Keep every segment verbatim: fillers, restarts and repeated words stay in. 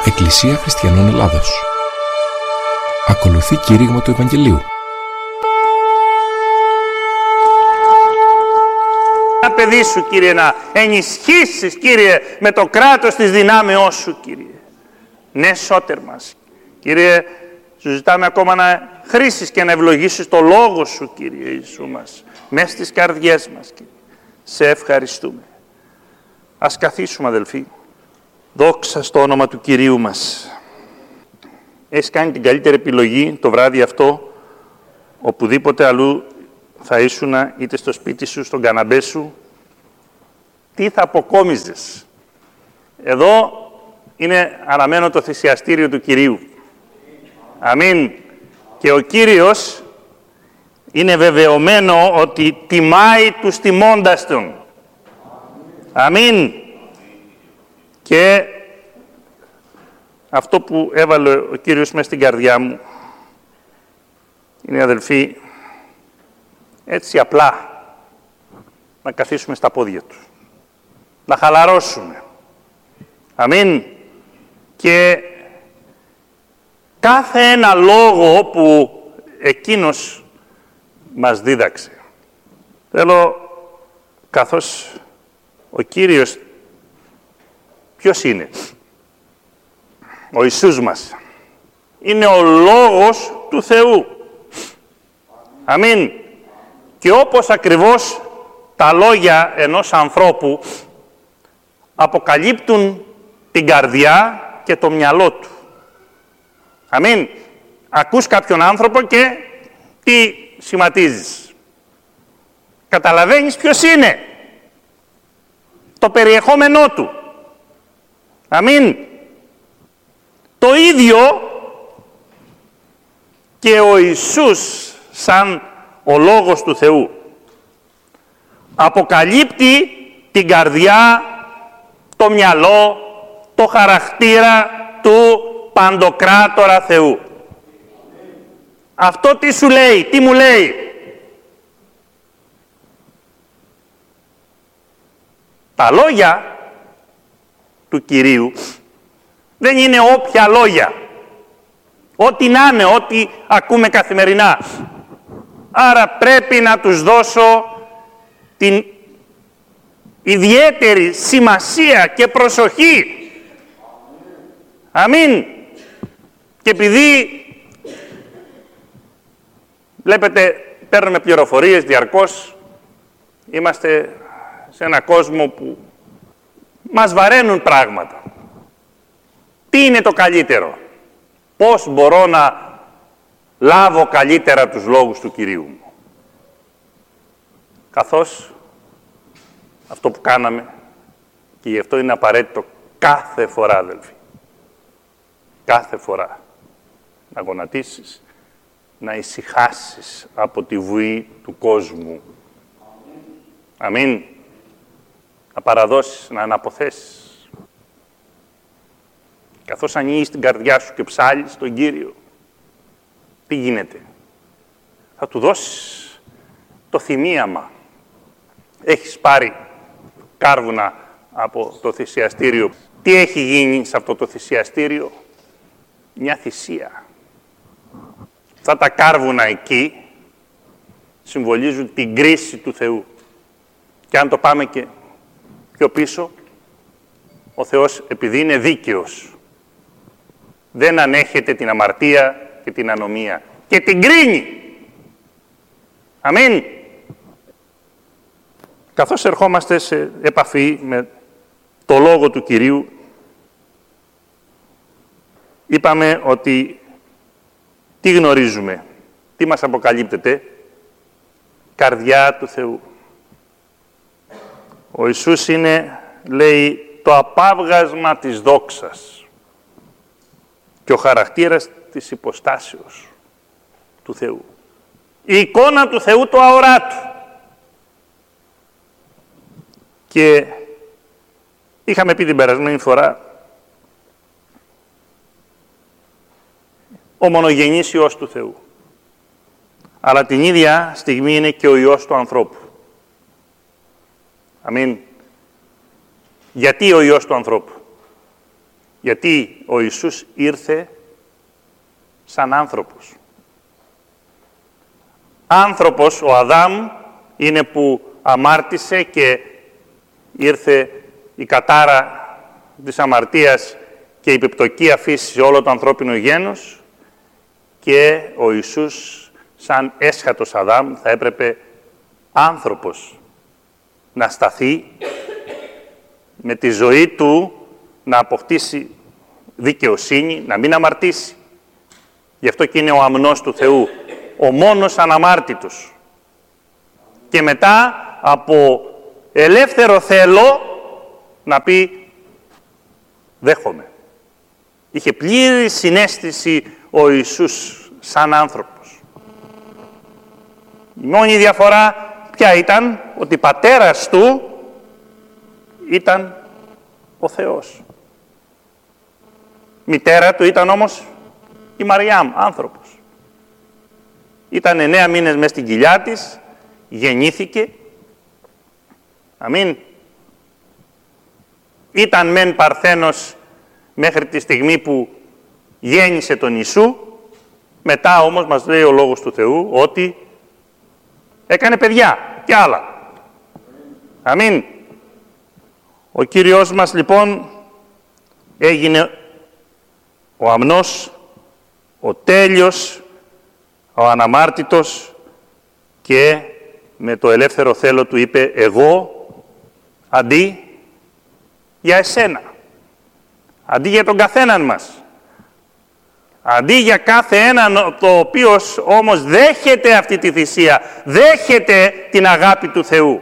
Εκκλησία Χριστιανών Ελλάδος. Ακολουθεί κήρυγμα του Ευαγγελίου. Τα παιδί σου, Κύριε, να ενισχύσεις, Κύριε, με το κράτος της δυνάμεώς σου, Κύριε. Ναι, σώτερ μας. Κύριε, σου ζητάμε ακόμα να χρήσεις και να ευλογήσεις το Λόγο σου, Κύριε Ιησού μας, μέσα στις καρδιές μας, Κύριε. Σε ευχαριστούμε. Ας καθίσουμε, αδελφοί. Δόξα στο όνομα του Κυρίου μας. Έχεις κάνει την καλύτερη επιλογή το βράδυ αυτό, οπουδήποτε αλλού θα ήσουν, είτε στο σπίτι σου, στον καναπέ σου, τι θα αποκόμιζες. Εδώ είναι αναμένο το θυσιαστήριο του Κυρίου. Αμήν. Και ο Κύριος είναι βεβαιωμένο ότι τιμάει τους τιμώντας Τον. Αμήν. Και αυτό που έβαλε ο Κύριος μέσα στην καρδιά μου είναι, αδελφοί, έτσι απλά να καθίσουμε στα πόδια Του, να χαλαρώσουμε. Αμήν. Και κάθε ένα λόγο που Εκείνος μας δίδαξε. Θέλω, καθώς ο Κύριος ποιος είναι? Ο Ιησούς μας. Είναι ο Λόγος του Θεού. Αμήν. Και όπως ακριβώς τα λόγια ενός ανθρώπου αποκαλύπτουν την καρδιά και το μυαλό του. Αμήν. Ακούς κάποιον άνθρωπο και τι σχηματίζεις? Καταλαβαίνεις ποιος είναι. Το περιεχόμενό του. Αμήν. Το ίδιο και ο Ιησούς σαν ο Λόγος του Θεού αποκαλύπτει την καρδιά, το μυαλό, το χαρακτήρα του Παντοκράτορα Θεού. Αυτό τι σου λέει, τι μου λέει? Τα λόγια του Κυρίου δεν είναι όποια λόγια. Ό,τι να είναι, ό,τι ακούμε καθημερινά. Άρα πρέπει να τους δώσω την ιδιαίτερη σημασία και προσοχή. Αμήν. Και επειδή βλέπετε, παίρνουμε πληροφορίες διαρκώς, είμαστε σε ένα κόσμο που μας βαραίνουν πράγματα. Τι είναι το καλύτερο? Πώς μπορώ να λάβω καλύτερα τους λόγους του Κυρίου μου? Καθώς αυτό που κάναμε, και γι' αυτό είναι απαραίτητο κάθε φορά, αδελφοί, κάθε φορά να γονατίσεις, να ησυχάσεις από τη βουή του κόσμου. Αμήν. Να παραδώσεις, να αναποθέσεις. Καθώς ανοίγεις την καρδιά σου και ψάλεις τον Κύριο, τι γίνεται? Θα Του δώσεις το θυμίαμα. Έχεις πάρει κάρβουνα από το θυσιαστήριο. Τι έχει γίνει σε αυτό το θυσιαστήριο? Μια θυσία. Αυτά τα κάρβουνα εκεί συμβολίζουν την κρίση του Θεού. Και αν το πάμε και πιο πίσω, ο Θεός, επειδή είναι δίκαιος, δεν ανέχεται την αμαρτία και την ανομία και την κρίνει. Αμήν. Καθώς ερχόμαστε σε επαφή με το Λόγο του Κυρίου, είπαμε ότι τι γνωρίζουμε, τι μας αποκαλύπτεται? Καρδιά του Θεού. Ο Ιησούς είναι, λέει, το απάβγασμα της δόξας και ο χαρακτήρας της υποστάσεως του Θεού. Η εικόνα του Θεού το αοράτου. Και είχαμε πει την περασμένη φορά, ο μονογενής Υιός του Θεού. Αλλά την ίδια στιγμή είναι και ο Υιός του ανθρώπου. Αμήν. Γιατί ο Υιός του ανθρώπου? Γιατί ο Ιησούς ήρθε σαν άνθρωπος. Άνθρωπος, ο Αδάμ, είναι που αμάρτησε και ήρθε η κατάρα της αμαρτίας και η επιπτωκία φύση σε όλο το ανθρώπινο γένος, και ο Ιησούς, σαν έσχατος Αδάμ, θα έπρεπε άνθρωπος να σταθεί, με τη ζωή του να αποκτήσει δικαιοσύνη, να μην αμαρτήσει. Γι' αυτό και είναι ο αμνός του Θεού, ο μόνος αναμάρτητος. Και μετά από ελεύθερο θέλω να πει δέχομαι. Είχε πλήρη συναίσθηση ο Ιησούς σαν άνθρωπος. Η μόνη διαφορά ποια ήταν? Ότι πατέρας του ήταν ο Θεός. Μητέρα του ήταν όμως η Μαριάμ, άνθρωπος. Ήταν εννέα μήνες μες στην κοιλιά της, γεννήθηκε. Αμήν. Ήταν μεν παρθένος μέχρι τη στιγμή που γέννησε τον Ιησού, μετά όμως μας λέει ο Λόγος του Θεού ότι έκανε παιδιά και άλλα. Αμήν. Ο Κύριος μας λοιπόν έγινε ο αμνός, ο τέλειος, ο αναμάρτητος, και με το ελεύθερο θέλω του είπε εγώ αντί για εσένα, αντί για τον καθέναν μας, αντί για κάθε έναν το οποίος όμως δέχεται αυτή τη θυσία, δέχεται την αγάπη του Θεού.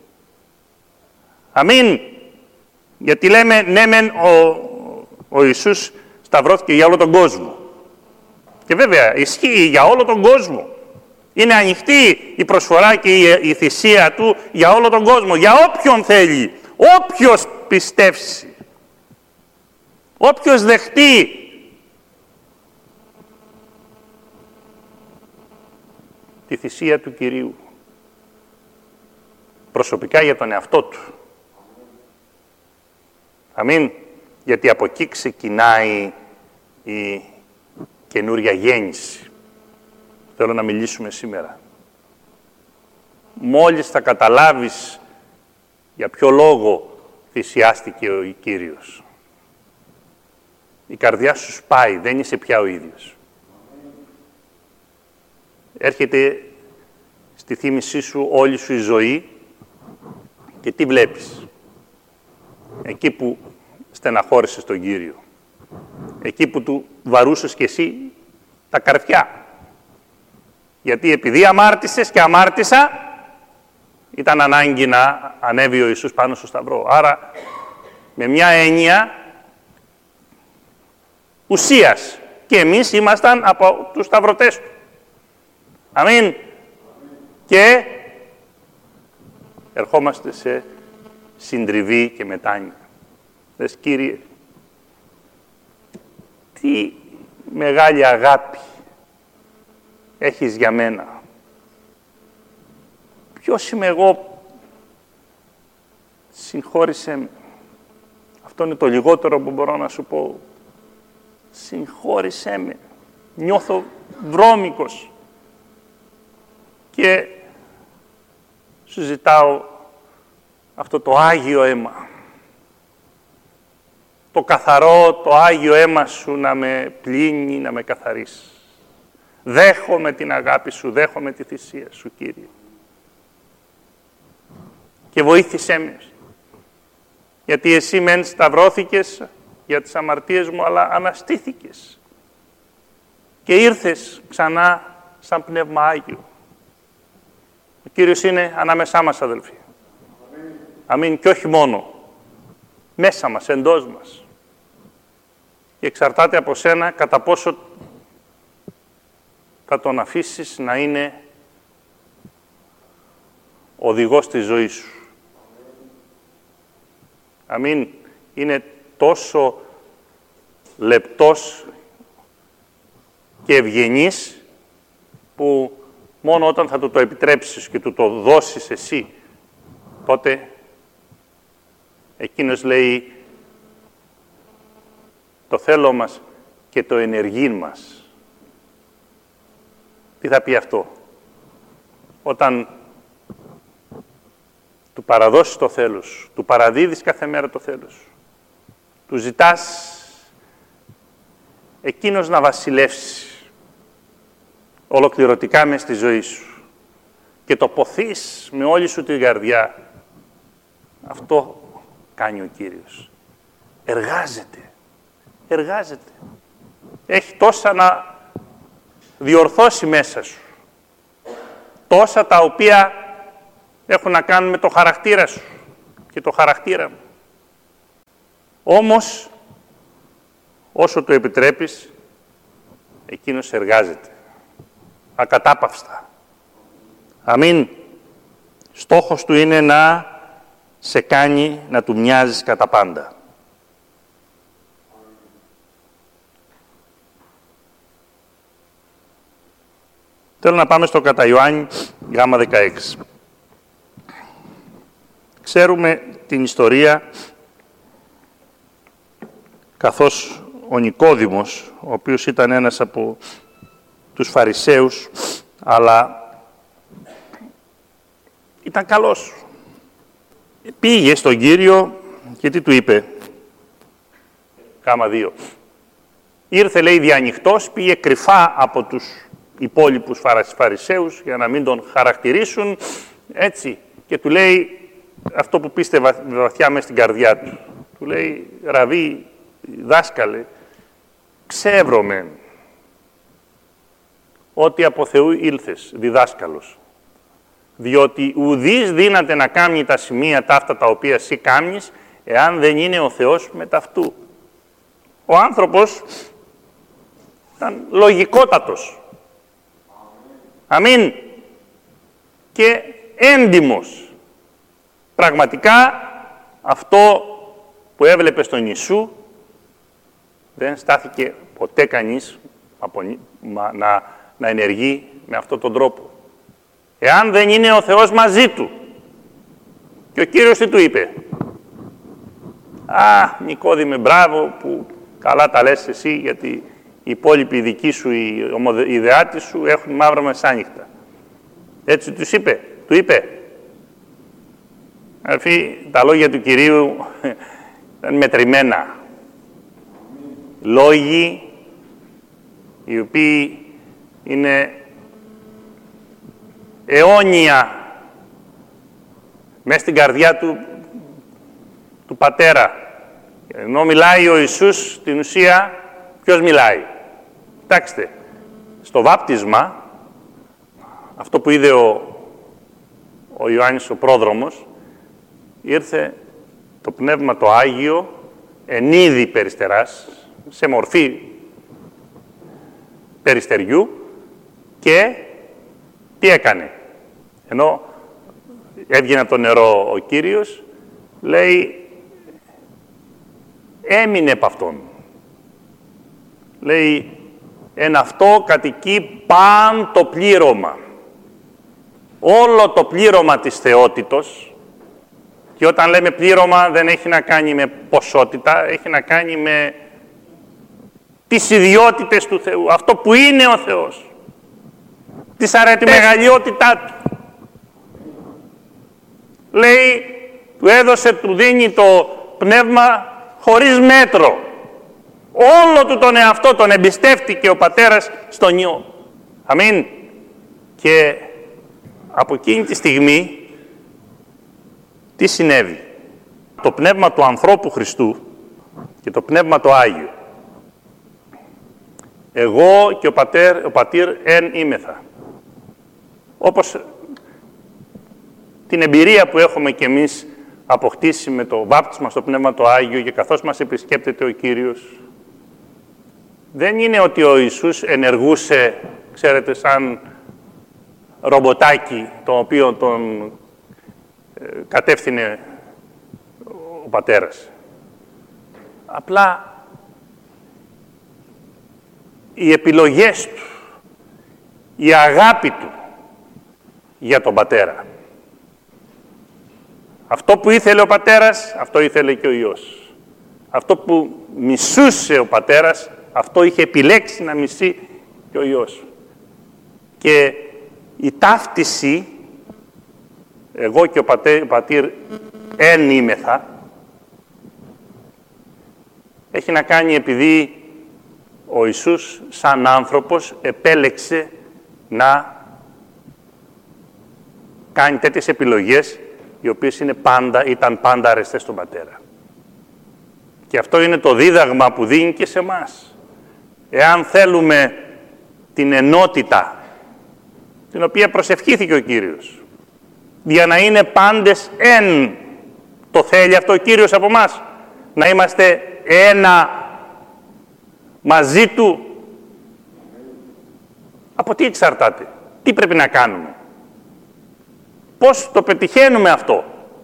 Αμήν. Γιατί λέμε ναι μεν ο, ο Ιησούς σταυρώθηκε για όλο τον κόσμο. Και βέβαια ισχύει για όλο τον κόσμο. Είναι ανοιχτή η προσφορά και η, η θυσία του για όλο τον κόσμο, για όποιον θέλει, όποιος πιστεύσει, όποιος δεχτεί τη θυσία του Κυρίου. Προσωπικά για τον εαυτό του. Αμήν. Γιατί από εκεί ξεκινάει η καινούρια γέννηση. Θέλω να μιλήσουμε σήμερα. Μόλις θα καταλάβεις για ποιο λόγο θυσιάστηκε ο Κύριος, η καρδιά σου σπάει, δεν είσαι πια ο ίδιος. Έρχεται στη θύμησή σου όλη σου η ζωή και τι βλέπεις? Εκεί που στεναχώρησες τον Κύριο, εκεί που του βαρούσες κι εσύ τα καρφιά. Γιατί επειδή αμάρτησες και αμάρτησα, ήταν ανάγκη να ανέβει ο Ιησούς πάνω στο σταυρό. Άρα, με μια έννοια ουσίας, και εμείς ήμασταν από τους σταυρωτές του. Αμήν. Και ερχόμαστε σε συντριβή και μετάνοια. Λες, Κύριε, τι μεγάλη αγάπη έχεις για μένα. Ποιος είμαι εγώ? Συγχώρησέ με. Αυτό είναι το λιγότερο που μπορώ να σου πω. Συγχώρησέ με. Νιώθω βρώμικος. Και σου ζητάω αυτό το Άγιο αίμα. Το καθαρό, το Άγιο αίμα σου να με πλύνει, να με καθαρίσει. Δέχομαι την αγάπη σου, δέχομαι τη θυσία σου, Κύριε. Και βοήθησέ με. Γιατί εσύ μεν σταυρώθηκες για τις αμαρτίες μου, αλλά αναστήθηκες. Και ήρθες ξανά σαν Πνεύμα Άγιο. Ο Κύριος είναι ανάμεσά μας, αδελφοί. Αμήν. Αμήν. Και όχι μόνο. Μέσα μας, εντός μας. Και εξαρτάται από σένα κατά πόσο θα τον αφήσεις να είναι οδηγός της ζωής σου. Αμήν. Είναι τόσο λεπτός και ευγενής που μόνο όταν θα του το επιτρέψεις και του το δώσεις εσύ, τότε εκείνος λέει το θέλω μας και το ενεργήν μας. Τι θα πει αυτό? Όταν του παραδώσεις το θέλος, του παραδίδεις κάθε μέρα το θέλος, του ζητάς εκείνος να βασιλεύσει ολοκληρωτικά μες στη ζωή σου και το ποθείς με όλη σου την καρδιά, αυτό κάνει ο Κύριος. Εργάζεται. Εργάζεται. Έχει τόσα να διορθώσει μέσα σου. Τόσα τα οποία έχουν να κάνουν με το χαρακτήρα σου και το χαρακτήρα μου. Όμως, όσο το επιτρέπεις, εκείνος εργάζεται. Ακατάπαυστα. Αμήν. Στόχος του είναι να σε κάνει να του μοιάζεις κατά πάντα. Θέλω να πάμε στο κατά Ιωάννη γάμα δεκαέξι. Ξέρουμε την ιστορία καθώς ο Νικόδημος, ο οποίος ήταν ένας από τους Φαρισαίους, αλλά ήταν καλός. Πήγε στον Κύριο και τι του είπε? Γάμα δύο. Ήρθε, λέει, διανυχτός, πήγε κρυφά από τους υπόλοιπους Φαρισαίους για να μην τον χαρακτηρίσουν, έτσι, και του λέει αυτό που πίστευε βαθιά μες στην καρδιά του. Του λέει, Ραβί, δάσκαλε, ξεύρωμεν ότι από Θεού ήλθες, διδάσκαλος, διότι ουδής δύναται να κάνει τα σημεία ταύτα τα οποία εσύ κάμνεις, εάν δεν είναι ο Θεός με ταυτού. Ο άνθρωπος ήταν λογικότατος. Αμήν. Και έντιμος. Πραγματικά αυτό που έβλεπε στον Ιησού δεν στάθηκε ποτέ κανείς από, να, να ενεργεί με αυτόν τον τρόπο. Εάν δεν είναι ο Θεός μαζί του. Και ο Κύριος τι του είπε? Α, Νικόδημε, μπράβο που καλά τα λες εσύ, γιατί οι υπόλοιποι δικοί σου, οι ιδεάτες σου έχουν μαύρα μεσάνυχτα. Έτσι τους είπε, του είπε. Αδελφοί, τα λόγια του Κυρίου ήταν μετρημένα. Λόγοι οι οποίοι είναι αιώνια μέσα στην καρδιά του, του Πατέρα. Ενώ μιλάει ο Ιησούς, στην ουσία, ποιος μιλάει? Κοιτάξτε, στο βάπτισμα, αυτό που είδε ο, ο Ιωάννης ο πρόδρομος, ήρθε το Πνεύμα το Άγιο εν είδη περιστεράς, σε μορφή περιστεριού, και τι έκανε? Ενώ έβγαινε από το νερό ο Κύριος, λέει, έμεινε επ' αυτόν. Λέει, εν αυτό κατοικεί παν το πλήρωμα. Όλο το πλήρωμα της θεότητος, και όταν λέμε πλήρωμα δεν έχει να κάνει με ποσότητα, έχει να κάνει με τις ιδιότητες του Θεού, αυτό που είναι ο Θεός, της αρέ, τη μεγαλειότητά Του. Λέει, του έδωσε, του δίνει το πνεύμα χωρίς μέτρο. Όλο του τον εαυτό τον εμπιστεύτηκε ο Πατέρας στον Υιό. Αμήν. Και από εκείνη τη στιγμή τι συνέβη? Το πνεύμα του ανθρώπου Χριστού και το πνεύμα το Άγιο. Εγώ και ο Πατέρ, ο Πατήρ ενήμεθα. Όπως την εμπειρία που έχουμε κι εμείς αποκτήσει με το βάπτισμα στο Πνεύμα το Άγιο, και καθώς μας επισκέπτεται ο Κύριος, δεν είναι ότι ο Ιησούς ενεργούσε, ξέρετε, σαν ρομποτάκι, το οποίο τον ε, κατεύθυνε ο Πατέρας. Απλά οι επιλογές του, η αγάπη του για τον Πατέρα. Αυτό που ήθελε ο Πατέρας, αυτό ήθελε και ο Υιός. Αυτό που μισούσε ο πατέρας, αυτό είχε επιλέξει να μισεί και ο Υιός. Και η ταύτιση, εγώ και ο πατέ, πατήρ εν είμεθα, έχει να κάνει επειδή ο Ιησούς σαν άνθρωπος επέλεξε να κάνει τέτοιες επιλογές, οι οποίες είναι πάντα, ήταν πάντα αρεστές στον Πατέρα. Και αυτό είναι το δίδαγμα που δίνει και σε εμάς. Εάν θέλουμε την ενότητα, την οποία προσευχήθηκε ο Κύριος, για να είναι πάντες εν, το θέλει αυτό ο Κύριος από μας, να είμαστε ένα μαζί Του. Από τι εξαρτάται, τι πρέπει να κάνουμε, πώς το πετυχαίνουμε αυτό.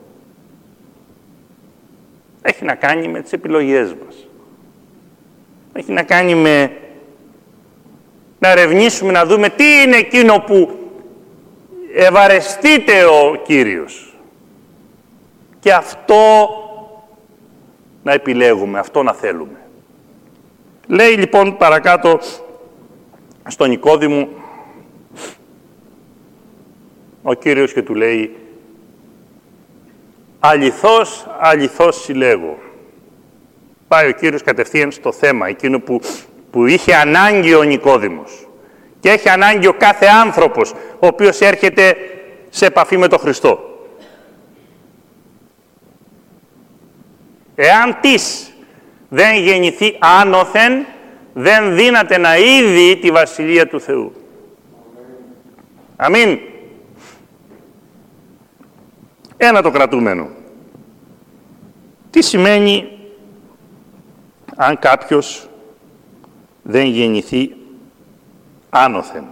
Έχει να κάνει με τις επιλογές μας. Έχει να κάνει με να ερευνήσουμε, να δούμε τι είναι εκείνο που ευαρεστείται ο Κύριος. Και αυτό να επιλέγουμε, αυτό να θέλουμε. Λέει λοιπόν παρακάτω στον Νικόδημο ο Κύριος και του λέει, αληθώς, αληθώς συλλέγω. Πάει ο Κύριος κατευθείαν στο θέμα, εκείνο που, που είχε ανάγκη ο Νικόδημος και έχει ανάγκη ο κάθε άνθρωπος ο οποίος έρχεται σε επαφή με τον Χριστό. Εάν της δεν γεννηθεί άνωθεν, δεν δύναται να είδει τη Βασιλεία του Θεού. Αμήν. Ένα το κρατούμενο. Τι σημαίνει αν κάποιος δεν γεννηθεί άνωθεν?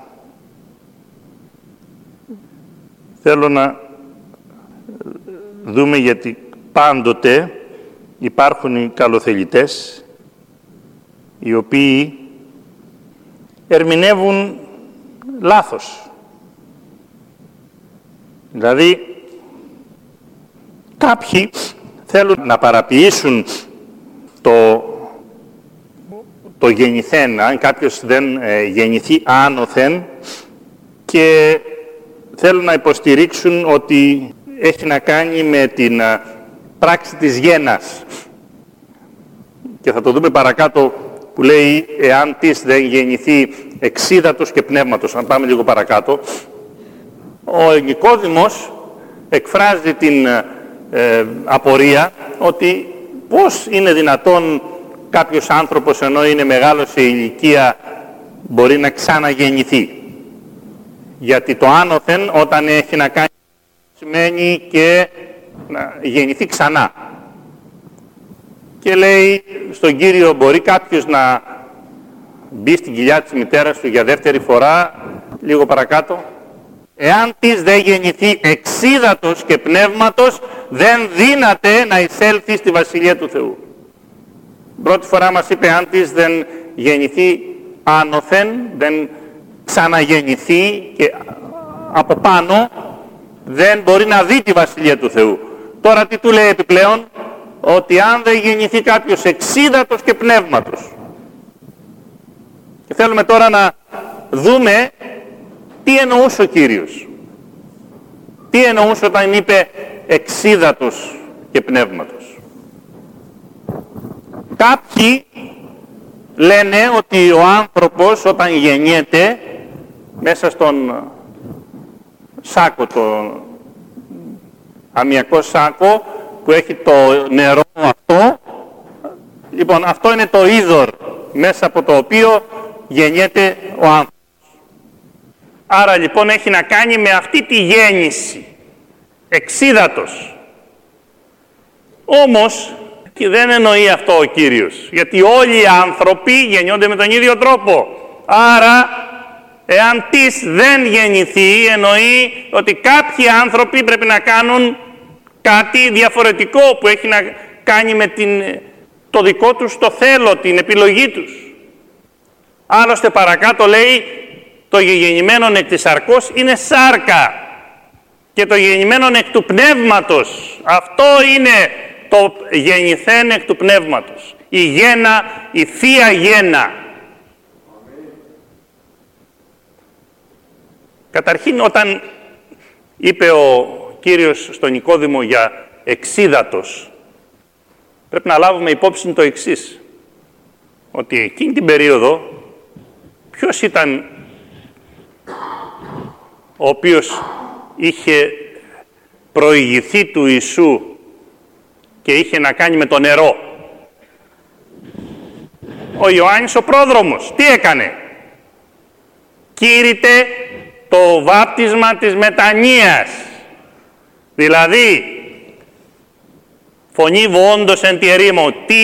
Θέλω να δούμε, γιατί πάντοτε υπάρχουν οι καλοθελητές οι οποίοι ερμηνεύουν λάθος. Δηλαδή, κάποιοι θέλουν να παραποιήσουν το, το γεννηθέν, αν κάποιος δεν ε, γεννηθεί άνωθεν, και θέλουν να υποστηρίξουν ότι έχει να κάνει με την α, πράξη της γένας. Και θα το δούμε παρακάτω που λέει, εάν της δεν γεννηθεί εξίδατος και πνεύματος. Αν πάμε λίγο παρακάτω, ο Νικόδημος εκφράζει την ε, απορία ότι πώς είναι δυνατόν κάποιος άνθρωπος, ενώ είναι μεγάλος σε ηλικία, μπορεί να ξαναγεννηθεί. Γιατί το άνωθεν, όταν έχει να κάνει, σημαίνει και να γεννηθεί ξανά. Και λέει στον Κύριο, μπορεί κάποιος να μπει στην κοιλιά της μητέρας του για δεύτερη φορά, λίγο παρακάτω. Εάν της δεν γεννηθεί εξίδατος και πνεύματος, δεν δύναται να εισέλθει στη Βασιλεία του Θεού. Πρώτη φορά μας είπε, αν της δεν γεννηθεί άνωθεν, δεν ξαναγεννηθεί και από πάνω, δεν μπορεί να δει τη Βασιλεία του Θεού. Τώρα τι του λέει επιπλέον? Ότι αν δεν γεννηθεί κάποιος εξίδατος και πνεύματος. Και θέλουμε τώρα να δούμε τι εννοούσε ο Κύριος. Τι εννοούσε όταν είπε εξίδατος και πνεύματος. Κάποιοι λένε ότι ο άνθρωπος όταν γεννιέται μέσα στον σάκο, το αμυακό σάκο που έχει το νερό αυτό, λοιπόν αυτό είναι το είδωρ μέσα από το οποίο γεννιέται ο άνθρωπος. Άρα λοιπόν έχει να κάνει με αυτή τη γέννηση, εξίδατος. Όμως και δεν εννοεί αυτό ο Κύριος, γιατί όλοι οι άνθρωποι γεννιόνται με τον ίδιο τρόπο. Άρα εάν της δεν γεννηθεί, εννοεί ότι κάποιοι άνθρωποι πρέπει να κάνουν κάτι διαφορετικό που έχει να κάνει με την, το δικό τους το θέλω, την επιλογή τους. Άλλωστε παρακάτω λέει, το γεννημένον εκ της σαρκός είναι σάρκα και το γεννημένον εκ του πνεύματος, αυτό είναι το γεννηθέν εκ του Πνεύματος. Η γέννα, η Θεία Γέννα. Καταρχήν, όταν είπε ο Κύριος στον Νικόδημο για εξίδατος, πρέπει να λάβουμε υπόψη το εξής, ότι εκείνη την περίοδο ποιος ήταν ο οποίος είχε προηγηθεί του Ιησού και είχε να κάνει με το νερό? Ο Ιωάννης ο πρόδρομος. Τι έκανε? Κήρυτε το βάπτισμα της μετανοίας. Δηλαδή, φωνή βοόντος εν τη ερήμο, τι